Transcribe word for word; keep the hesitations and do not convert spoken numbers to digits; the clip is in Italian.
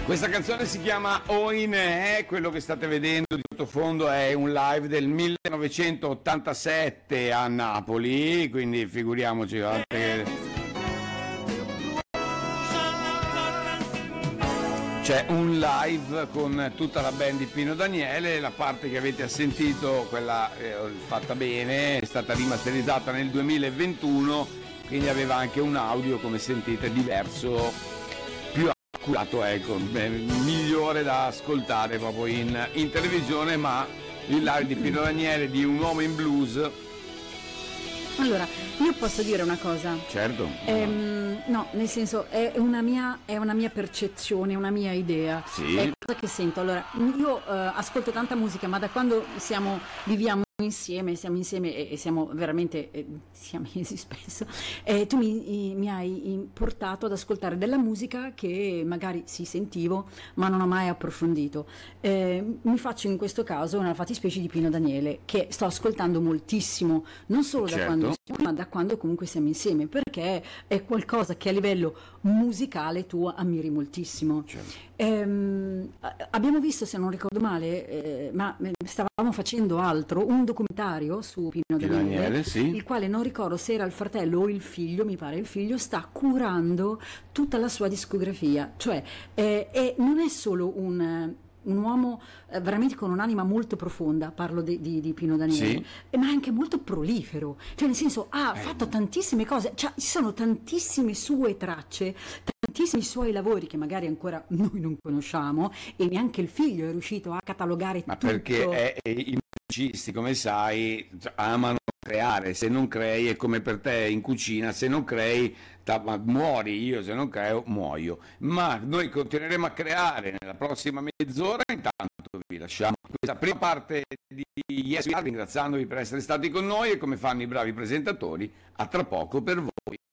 Questa canzone si chiama Oinè, quello che state vedendo di sottofondo è un live del millenovecentottantasette a Napoli, quindi figuriamoci. Che... C'è un live con tutta la band di Pino Daniele, la parte che avete sentito, quella eh, fatta bene, è stata rimasterizzata nel duemilaventuno, quindi aveva anche un audio, come sentite, diverso, curato, ecco, migliore da ascoltare proprio in, in televisione, ma il live di Pino Daniele di Un uomo in blues. Allora, io posso dire una cosa. Certo. Ehm, no, nel senso, è una mia, è una mia percezione, una mia idea. Sì. È cosa che sento. Allora, io eh, ascolto tanta musica, ma da quando siamo, viviamo insieme, siamo insieme e, e siamo veramente eh, siamesi spesso, eh, tu mi, mi hai portato ad ascoltare della musica che magari sì sentivo ma non ho mai approfondito. Eh, mi faccio in questo caso una fattispecie di Pino Daniele, che sto ascoltando moltissimo, non solo da certo. quando siamo, ma da quando comunque siamo insieme, perché è qualcosa che a livello musicale tu ammiri moltissimo. Certo. Ehm, abbiamo visto, se non ricordo male, eh, ma stavamo facendo altro, un documentario su Pino Daniele, Daniele sì. il quale non ricordo se era il fratello o il figlio, mi pare il figlio, sta curando tutta la sua discografia, cioè eh, è, non è solo un... un uomo eh, veramente con un'anima molto profonda, parlo di, di, di Pino Daniele, sì. eh, ma anche molto prolifero, cioè nel senso ha eh. fatto tantissime cose, cioè, ci sono tantissime sue tracce, tantissimi suoi lavori che magari ancora noi non conosciamo e neanche il figlio è riuscito a catalogare ma tutto. perché è, è, i musicisti, come sai, amano creare, se non crei è come per te in cucina, se non crei ta, muori, io se non creo muoio, ma noi continueremo a creare nella prossima mezz'ora. Intanto vi lasciamo questa prima parte di Yes We Are, ringraziandovi per essere stati con noi e come fanno i bravi presentatori, a tra poco per voi.